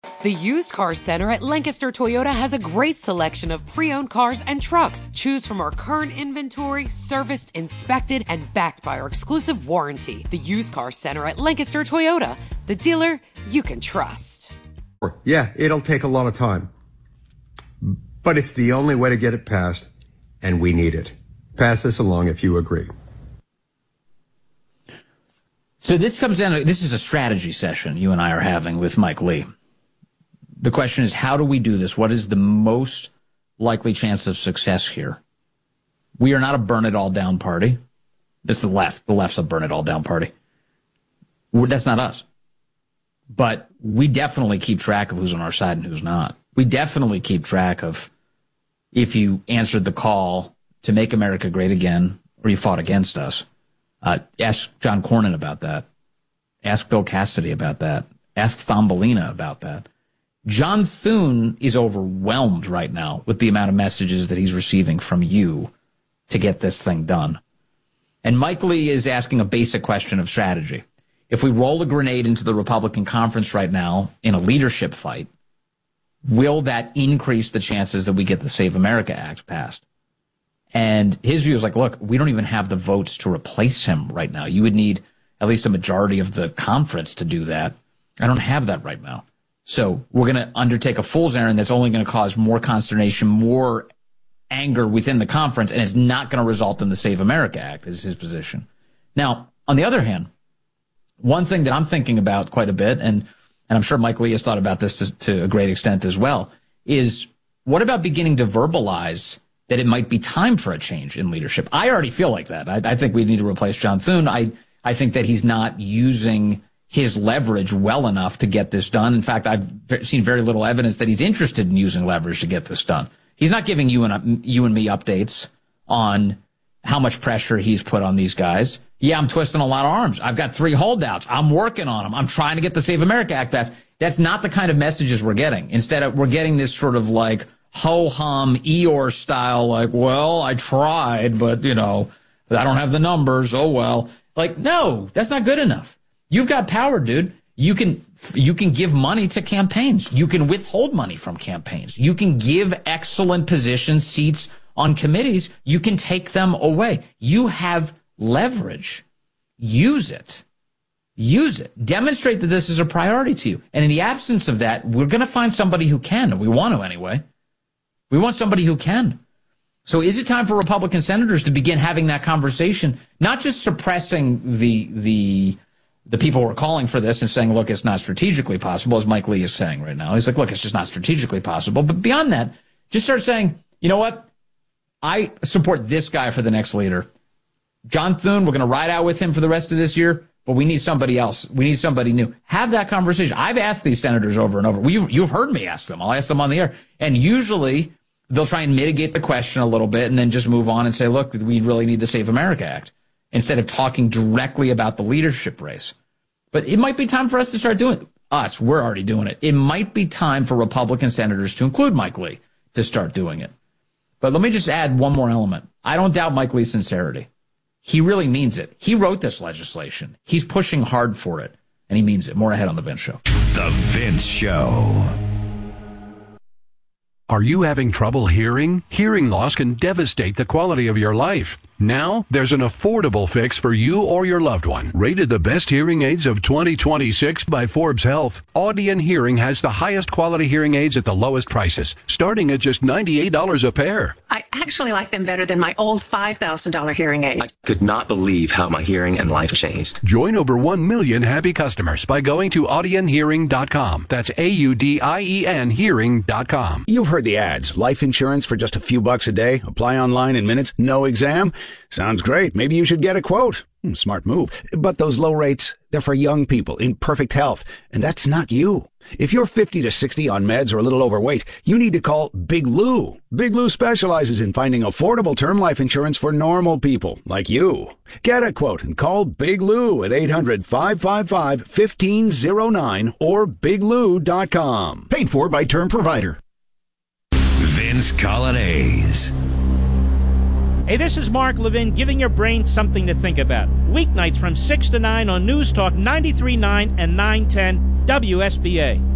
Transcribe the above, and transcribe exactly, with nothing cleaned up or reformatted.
The Used Car Center at Lancaster Toyota has a great selection of pre-owned cars and trucks. Choose from our current inventory, serviced, inspected, and backed by our exclusive warranty. The Used Car Center at Lancaster Toyota, the dealer you can trust. Yeah, it'll take a lot of time, but it's the only way to get it passed, and we need it. Pass this along if you agree. So this comes down to, this is a strategy session you and I are having with Mike Lee. The question is, how do we do this? What is the most likely chance of success here? We are not a burn it all down party. That's the left. The left's a burn it all down party. We're, that's not us. But we definitely keep track of who's on our side and who's not. We definitely keep track of if you answered the call to make America great again or you fought against us. Uh, ask John Cornyn about that. Ask Bill Cassidy about that. Ask Thumbelina about that. John Thune is overwhelmed right now with the amount of messages that he's receiving from you to get this thing done. And Mike Lee is asking a basic question of strategy. If we roll a grenade into the Republican conference right now in a leadership fight, will that increase the chances that we get the Save America Act passed? And his view is like, look, we don't even have the votes to replace him right now. You would need at least a majority of the conference to do that. I don't have that right now. So we're going to undertake a fool's errand that's only going to cause more consternation, more anger within the conference, and it's not going to result in the Save America Act, is his position. Now, on the other hand, one thing that I'm thinking about quite a bit, and, and I'm sure Mike Lee has thought about this to, to a great extent as well, is what about beginning to verbalize that it might be time for a change in leadership? I already feel like that. I, I think we need to replace John Thune. I, I think that he's not using his leverage well enough to get this done. In fact, I've seen very little evidence that he's interested in using leverage to get this done. He's not giving you and you and me updates on how much pressure he's put on these guys. Yeah, I'm twisting a lot of arms. I've got three holdouts. I'm working on them. I'm trying to get the Save America Act passed. That's not the kind of messages we're getting. Instead, we're getting this sort of like ho-hum Eeyore style, like, well, I tried, but, you know, I don't have the numbers. Oh, well. Like, no, that's not good enough. You've got power, dude. You can you can give money to campaigns. You can withhold money from campaigns. You can give excellent position seats on committees. You can take them away. You have leverage. Use it. Use it. Demonstrate that this is a priority to you. And in the absence of that, we're going to find somebody who can. We want to anyway. We want somebody who can. So is it time for Republican senators to begin having that conversation, not just suppressing the the the people who are calling for this and saying, look, it's not strategically possible, as Mike Lee is saying right now. He's like, look, it's just not strategically possible. But beyond that, just start saying, you know what? I support this guy for the next leader. John Thune, we're going to ride out with him for the rest of this year, but we need somebody else. We need somebody new. Have that conversation. I've asked these senators over and over. We've, you've heard me ask them. I'll ask them on the air. And usually they'll try and mitigate the question a little bit and then just move on and say, look, we really need the Save America Act, instead of talking directly about the leadership race. But it might be time for us to start doing it. Us, we're already doing it. It might be time for Republican senators, to include Mike Lee, to start doing it. But let me just add one more element. I don't doubt Mike Lee's sincerity. He really means it. He wrote this legislation. He's pushing hard for it, and he means it. More ahead on The Vince Show. The Vince Show. Are you having trouble hearing? Hearing loss can devastate the quality of your life. Now, there's an affordable fix for you or your loved one. Rated the best hearing aids of twenty twenty-six by Forbes Health, Audion Hearing has the highest quality hearing aids at the lowest prices, starting at just ninety-eight dollars a pair. I actually like them better than my old five thousand dollars hearing aid. I could not believe how my hearing and life changed. Join over one million happy customers by going to audion hearing dot com. That's A U D I E N hearing dot com. You've heard the ads. Life insurance for just a few bucks a day. Apply online in minutes. No exam. Sounds great. Maybe you should get a quote. Hmm, smart move. But those low rates, they're for young people in perfect health. And that's not you. If you're fifty to sixty on meds or a little overweight, you need to call Big Lou. Big Lou specializes in finding affordable term life insurance for normal people like you. Get a quote and call Big Lou at eight hundred, five five five, one five zero nine or big lou dot com. Paid for by Term Provider. Vince Colonnese. Hey, this is Mark Levin giving your brain something to think about. Weeknights from six to nine on News Talk ninety-three point nine and nine ten W S B A.